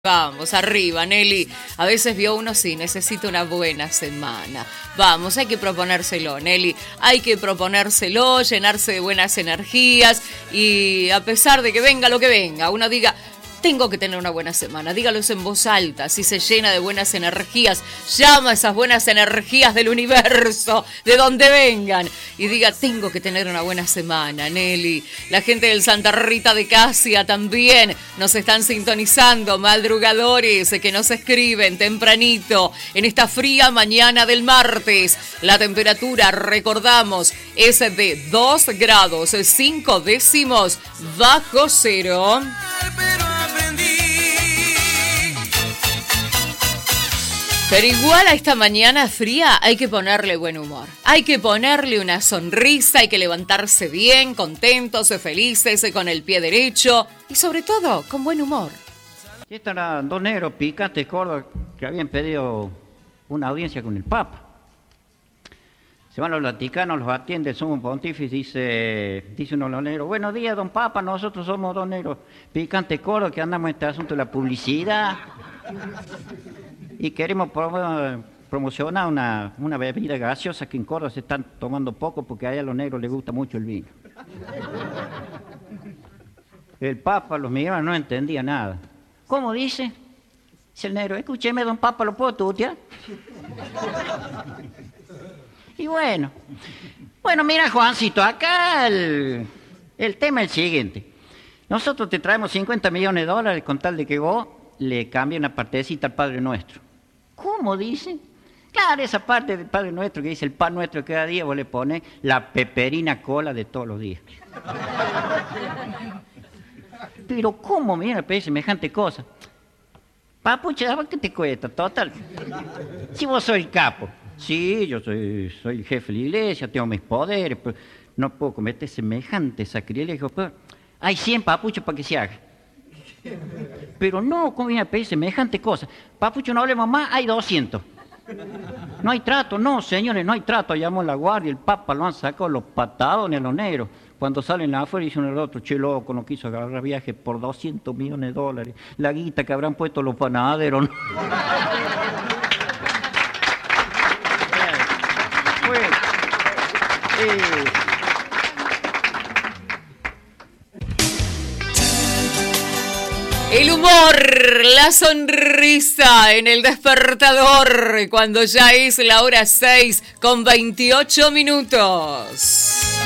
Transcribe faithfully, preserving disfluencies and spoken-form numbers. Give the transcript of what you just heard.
Vamos, arriba, Nelly. A veces vio uno, sí, necesita una buena semana. Vamos, hay que proponérselo, Nelly. Hay que proponérselo, llenarse de buenas energías. Y a pesar de que venga lo que venga, uno diga, tengo que tener una buena semana. Dígalo en voz alta, si se llena de buenas energías. Llama a esas buenas energías del universo, de donde vengan. Y diga, tengo que tener una buena semana, Nelly. La gente del Santa Rita de Casia también nos están sintonizando. Madrugadores que nos escriben tempranito en esta fría mañana del martes. La temperatura, recordamos, es de dos grados cinco décimos bajo cero. Pero igual a esta mañana fría hay que ponerle buen humor. Hay que ponerle una sonrisa, hay que levantarse bien, contentos, felices, con el pie derecho y sobre todo con buen humor. Estos eran dos negros picantes Córdoba que habían pedido una audiencia con el Papa. Se van los vaticanos, los atiende el sumo pontífice, dice, dice uno de los negros, buenos días, don Papa, nosotros somos dos negros picantes Córdoba que andamos en este asunto de la publicidad. Y queremos prom- promocionar una, una bebida gaseosa que en Córdoba se están tomando poco porque allá a los negros les gusta mucho el vino. El Papa los miraba, no entendía nada. ¿Cómo dice? Dice el negro, escúcheme, don Papa, ¿lo puedo tutear? Y bueno, bueno, mira, Juancito, acá el, el tema es el siguiente. Nosotros te traemos cincuenta millones de dólares con tal de que vos le cambies una partecita al Padre Nuestro. ¿Cómo dice? Claro, esa parte del Padre Nuestro que dice el pan nuestro cada día, vos le pones la peperina cola de todos los días. Pero ¿cómo me viene a pedir semejante cosa? Papucha, ¿qué te cuesta? Total. Si vos sois el capo. Sí, yo soy, soy el jefe de la iglesia, tengo mis poderes, pero no puedo cometer semejante sacrilegio. Pero hay cien papuchos para que se haga. Pero no, ¿cómo viene a pedir semejante cosa? Papucho, no hablemos más, hay doscientos. No hay trato, no, señores, no hay trato. Llamó la guardia, el Papa lo han sacado los patadones a los negros. Cuando salen afuera dicen el otro, che loco, no quiso agarrar viaje por doscientos millones de dólares. La guita que habrán puesto los panaderos, ¿no? Pues, eh, El humor, la sonrisa en el despertador cuando ya es la hora seis con veintiocho minutos.